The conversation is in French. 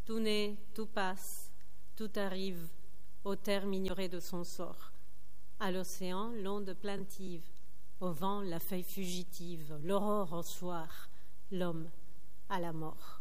tout naît, tout passe, tout arrive au terme ignoré de son sort. À l'océan, l'onde plaintive, au vent, la feuille fugitive, l'aurore au soir, l'homme à la mort.